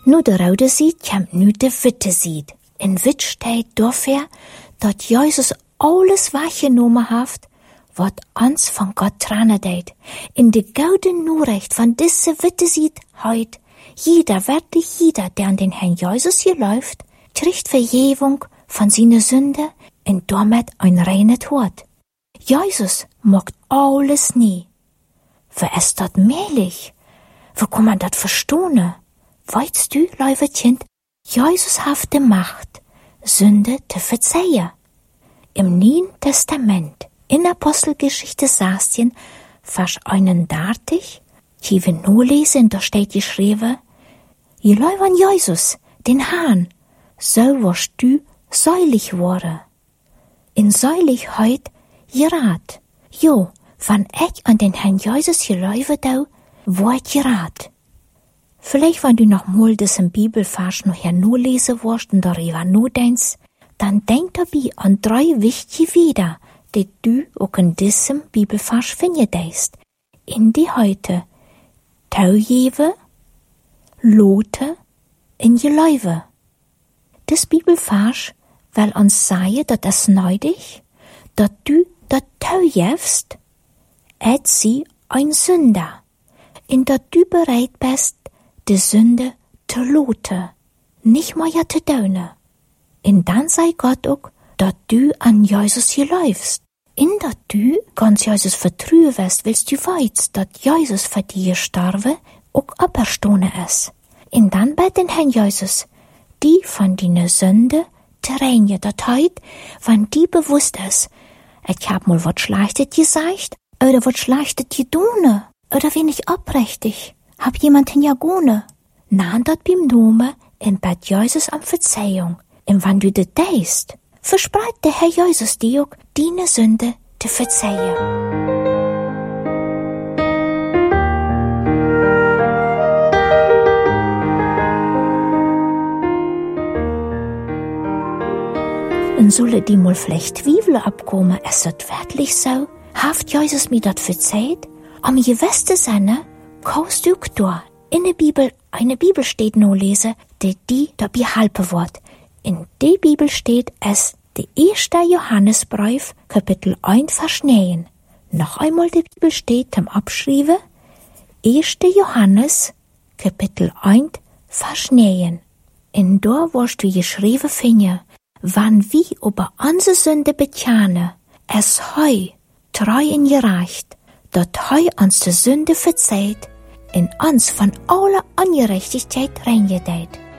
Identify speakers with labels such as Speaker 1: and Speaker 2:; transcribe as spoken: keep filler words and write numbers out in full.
Speaker 1: Nu de rode Sied komt nu de witte Sied. In wit steht dafür, dat Jesus alles wahrgenommen haft, wat ons van Gott trennen deed. In de gouden Nachricht van diese witte Sied heut, jeder, wirklich jeder, der an den Herrn Jesus geläuft, kriegt Vergebung von seine Sünde und damit ein reine Tod. Jesus mag alles nie. Wie ist dat möglich? Wie kann man dat verstehen? Weißt du, liebe Kind, Jesus hat die Macht, Sünde zu verzeihen. Im Neuen Testament, in Apostelgeschichte sechzehn, Vers einunddreißig, die wir nur lesen, da steht geschrieben, je Leute an Jesus, den Herrn, so wirst du seilig worden. In Seiligkeit gerat. Jo, wenn ich an den Herrn Jesus geläufe da, wird gerat. Vielleicht, wenn du noch mal diesen Bibelvers noch her nur lesen wirst und darüber nur denkst, dann denk dabei an drei wichtige Weder, die du auch in diesem Bibelvers findest. In die heute Taujewe, Lote, in Geläufe. Das Bibelvers will uns sagen, dass es nötig, dass du das taujewst, et sie ein Sünder, in dass du bereit bist, die Sünde zu loten, nicht mehr ja zu tun. Und dann sei Gott auch, dass du an Jesus geläufst. In dass du ganz Jesus vertrauen wirst, willst du weißt, dass Jesus für dich gestorben, auch auferstanden ist. Und dann bei den Herrn Jesus, die von deiner Sünde zu reinigen, das heißt, wenn die bewusst ist, ich hab mal was Schlechtes gesagt, oder was Schlechtes getan, oder wenig abrechtig, hab jemanden ja gone. Nahm dat beim Nome und bat Jesus um Verzeihung. Und wenn du das denkst, verspreit der Herr Jesus dir auch, deine Sünde zu verzeihen. Und solle die mal vielleicht Zwiebeln abkommen, ist das wirklich so? Haft Jesus mir das verzeiht? Am gewusste Sinne, kannst du da in der Bibel eine Bibel steht no lesen, die die dabei helfen wird. In der Bibel steht es, der erste Johannesbrief, Kapitel eins, Vers neun. Noch einmal die Bibel steht zum Abschreiben, erste Johannes, Kapitel eins, Vers neun. In da wirst du geschrieben finden, wann wir über unsere Sünde bekennen, es heu, treu und gerecht, dat heu uns die Sünde verzeiht, in uns von aller Ungerechtigkeit reingedeiht.